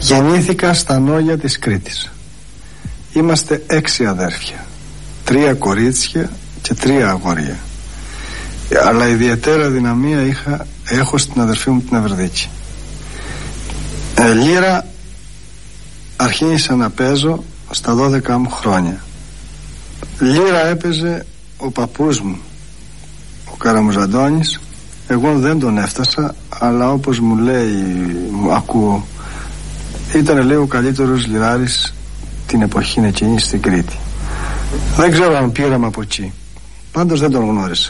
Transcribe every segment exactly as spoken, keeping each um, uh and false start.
Γεννήθηκα στα Νόγια της Κρήτης. Είμαστε έξι αδέρφια, τρία κορίτσια και τρία αγόρια. Αλλά ιδιαίτερα δυναμία είχα, έχω στην αδερφή μου την Ευερδίκη. ε, Λύρα αρχίνησα να παίζω στα δώδεκα μου χρόνια. Λύρα έπαιζε ο παππούς μου, ο Καραμουζαντώνης. Εγώ δεν τον έφτασα, αλλά όπως μου λέει, μου ακούω, ήταν, λέει, ο καλύτερος λυράρης την εποχή εκείνη στην Κρήτη. Δεν ξέρω αν πήραμε από εκεί, πάντως δεν τον γνώρισα.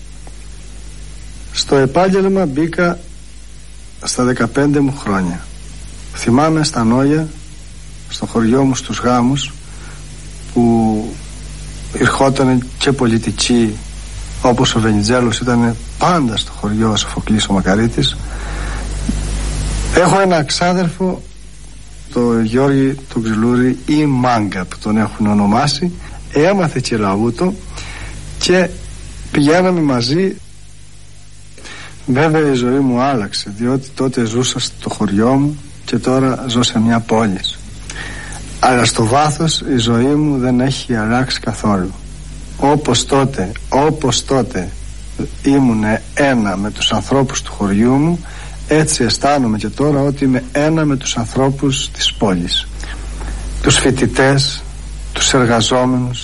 Στο επάγγελμα μπήκα στα δεκαπέντε μου χρόνια. Θυμάμαι στα Νόγια, στο χωριό μου, στους γάμους, που ερχόταν και πολιτικοί, όπως ο Βενιτζέλος ήταν πάντα στο χωριό, ο Σοφοκλής ο Μακαρίτης. Έχω ένα ξάδερφο, το Γιώργη τον Ξυλούρη, ή Μάγκα που τον έχουν ονομάσει. Έμαθε και λαούτο και πηγαίναμε μαζί. Βέβαια η ζωή μου άλλαξε, διότι τότε ζούσα στο χωριό μου και τώρα ζω σε μια πόλη. Αλλά στο βάθος η ζωή μου δεν έχει αλλάξει καθόλου. Όπως τότε, όπως τότε ήμουν ένα με τους ανθρώπους του χωριού μου, έτσι αισθάνομαι και τώρα ότι είμαι ένα με τους ανθρώπους της πόλης. Τους φοιτητές, τους εργαζόμενους.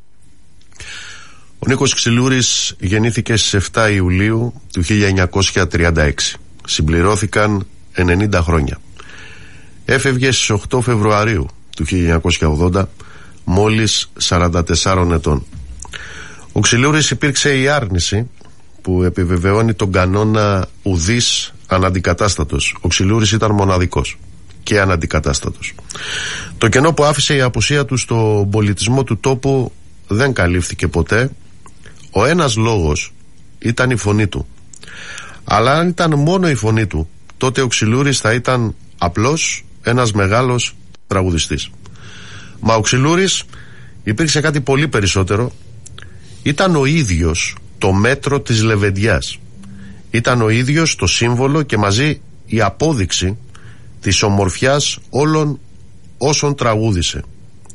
Ο Νίκος Ξυλούρης γεννήθηκε στις εφτά Ιουλίου του χίλια εννιακόσια τριάντα έξι. Συμπληρώθηκαν ενενήντα χρόνια. Έφευγε στις οκτώ Φεβρουαρίου του χίλια εννιακόσια ογδόντα, μόλις σαράντα τεσσάρων ετών. Ο Ξυλούρης υπήρξε η άρνηση που επιβεβαιώνει τον κανόνα ουδής αναντικατάστατος. Ο Ξυλούρης ήταν μοναδικός και αναντικατάστατος. Το κενό που άφησε η απουσία του στον πολιτισμό του τόπου δεν καλύφθηκε ποτέ. Ο ένας λόγος ήταν η φωνή του. Αλλά αν ήταν μόνο η φωνή του, τότε ο Ξυλούρης θα ήταν απλώς ένας μεγάλος τραγουδιστής. Μα ο Ξυλούρης υπήρξε κάτι πολύ περισσότερο. Ήταν ο ίδιος το μέτρο της λεβεντιάς. Ήταν ο ίδιος το σύμβολο και μαζί η απόδειξη της ομορφιάς όλων όσων τραγούδισε.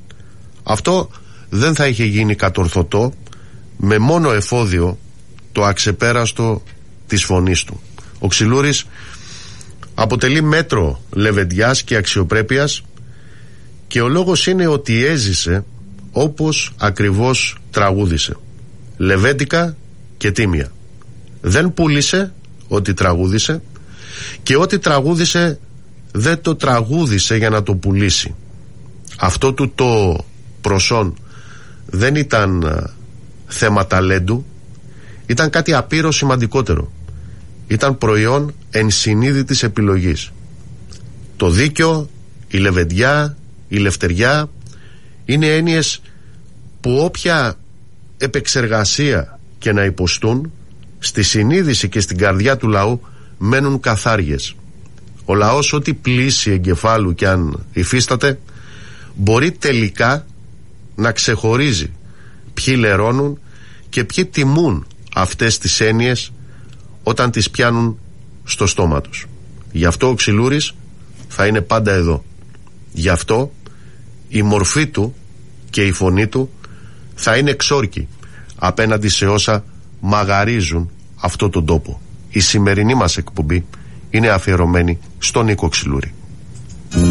Αυτό δεν θα είχε γίνει κατορθωτό με μόνο εφόδιο το αξεπέραστο της φωνής του. Ο Ξυλούρης αποτελεί μέτρο λεβεντιάς και αξιοπρέπειας και ο λόγος είναι ότι έζησε όπως ακριβώς τραγούδισε. Λεβέντικα και τίμια. Δεν πούλησε ό,τι τραγούδισε και ό,τι τραγούδισε δεν το τραγούδισε για να το πουλήσει. Αυτό του το προσόν δεν ήταν θέμα ταλέντου, ήταν κάτι απείρως σημαντικότερο. Ήταν προϊόν ενσυνείδητης επιλογής. Το δίκιο, η λεβεντιά, η λευτεριά είναι έννοιες που όποια επεξεργασία και να υποστούν, στη συνείδηση και στην καρδιά του λαού μένουν καθάριες. Ο λαός, ό,τι πλήση εγκεφάλου και αν υφίσταται, μπορεί τελικά να ξεχωρίζει ποιοι λερώνουν και ποιοι τιμούν αυτές τις έννοιες όταν τις πιάνουν στο στόμα τους. Γι' αυτό ο Ξυλούρης θα είναι πάντα εδώ. Γι' αυτό η μορφή του και η φωνή του θα είναι εξόρκη απέναντι σε όσα μαγαρίζουν αυτό τον τόπο. Η σημερινή μας εκπομπή είναι αφιερωμένη στον Νίκο Ξυλούρη.